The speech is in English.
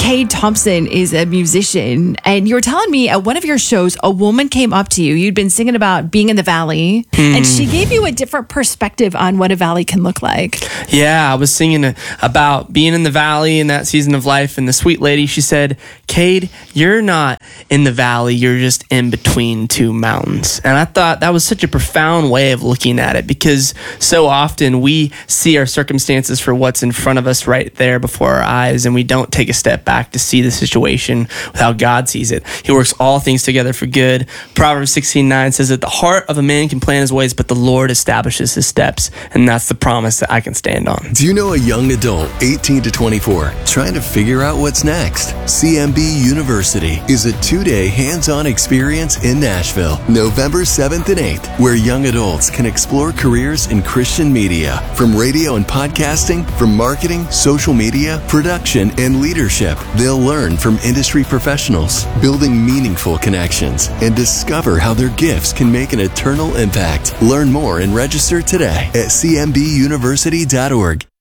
Cade Thompson is a musician, and you were telling me at one of your shows, a woman came up to you. You'd been singing about being in the valley, and she gave you a different perspective on what a valley can look like. Yeah, I was singing about being in the valley in that season of life, and the sweet lady, she said, Cade, you're not in the valley, you're just in between two mountains. And I thought that was such a profound way of looking at it, because so often we see our circumstances for what's in front of us right there before our eyes, and we don't take a step back to see the situation with how God sees it. He works all things together for good. Proverbs 16:9 says that the heart of a man can plan his ways, but the Lord establishes his steps. And that's the promise that I can stand on. Do you know a young adult, 18 to 24, trying to figure out what's next? CMB University is a 2-day hands-on experience in Nashville, November 7th and 8th, where young adults can explore careers in Christian media, from radio and podcasting, from marketing, social media, production, and leadership. They'll learn from industry professionals, building meaningful connections, and discover how their gifts can make an eternal impact. Learn more and register today at cmbuniversity.org.